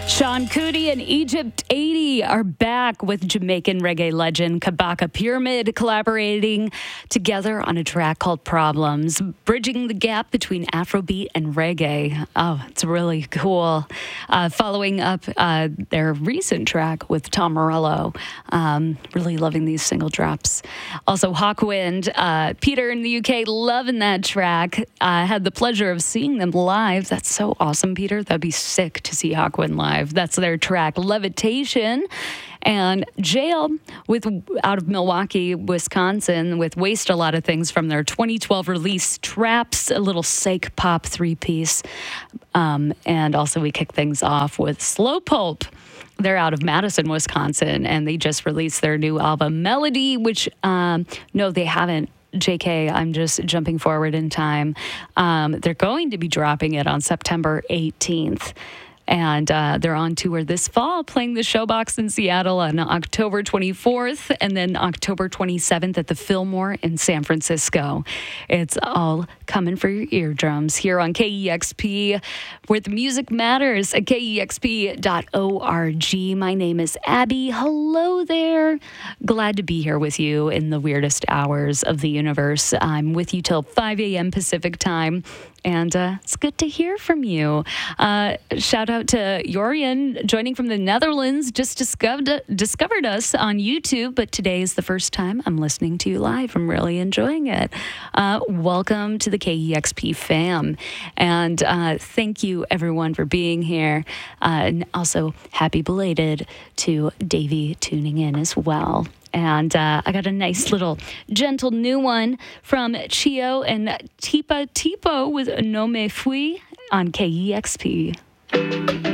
Sean Cooney and Egypt 80 are back with Jamaican reggae legend Kabaka Pyramid collaborating together on a track called Problems, bridging the gap between Afrobeat and reggae. Oh, it's really cool. Following up their recent track with Tom Morello. Really loving these single drops. Also, Hawkwind, Peter in the UK, loving that track. Had the pleasure of seeing them live. That's so awesome, Peter. That'd be sick to see Hawkwind live. That's their track, Levitation. And Jail, out of Milwaukee, Wisconsin, with Waste a Lot of Things from their 2012 release, Traps, a little psych pop three-piece. And also we kick things off with Slow Pulp. They're out of Madison, Wisconsin, and they just released their new album, Melody, which, no, they haven't. JK, I'm just jumping forward in time. They're going to be dropping it on September 18th. And they're on tour this fall, playing the Showbox in Seattle on October 24th and then October 27th at the Fillmore in San Francisco. It's all coming for your eardrums here on KEXP, where the music matters at KEXP.org. My name is Abby. Hello there. Glad to be here with you in the weirdest hours of the universe. I'm with you till 5 a.m. Pacific time. And it's good to hear from you. Shout out to Jorian, joining from the Netherlands, just discovered us on YouTube, but today is the first time I'm listening to you live. I'm really enjoying it. Welcome to the KEXP fam. And thank you, everyone, for being here. And also, happy belated to Davey tuning in as well. And I got a nice little gentle new one from Chio and Tipa Tipo with No Me Fui on KEXP.